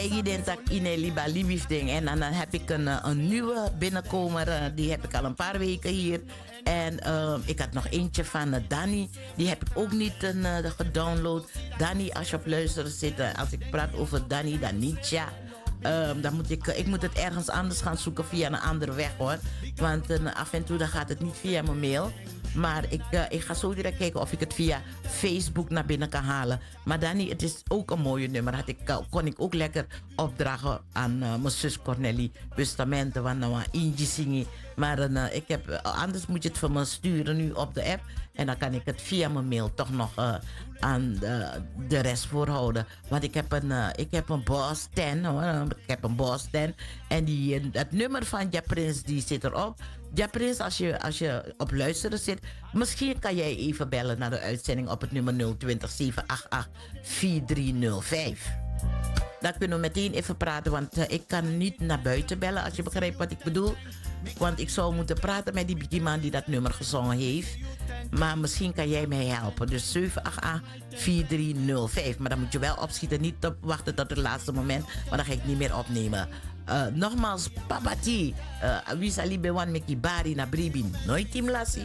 Egi den tak ine liba liefding. En dan heb ik een nieuwe binnenkomer. Die heb ik al een paar weken hier. En ik had nog eentje van Danny. Die heb ik ook niet gedownload. Danny, als je op luisteren zit. Als ik praat over Danny, dan niet ja. Dan moet ik moet het ergens anders gaan zoeken via een andere weg hoor. Want af en toe dan gaat het niet via mijn mail. Maar ik ga zo direct kijken of ik het via Facebook naar binnen kan halen. Maar Danny, het is ook een mooie nummer. Kon ik ook lekker opdragen aan mijn zus Cornelie. Bustamenten, want nou Inji zingen. Maar anders moet je het voor me sturen nu op de app. En dan kan ik het via mijn mail toch nog aan de rest voorhouden. Want ik heb een Boss 10 hoor. Ik heb een Boss 10. En het nummer van Ja Prins die zit erop. Ja Prins, als je op luisteren zit, misschien kan jij even bellen naar de uitzending op het nummer 020 788 4305. Dan kunnen we meteen even praten, want ik kan niet naar buiten bellen als je begrijpt wat ik bedoel. Want ik zou moeten praten met die man die dat nummer gezongen heeft. Maar misschien kan jij mij helpen. Dus 788-4305. Maar dan moet je wel opschieten. Niet op wachten tot het laatste moment. Maar dan ga ik niet meer opnemen. Nogmaals, papati. Wisali bewan meki bari na bribin. Nooit team lassie.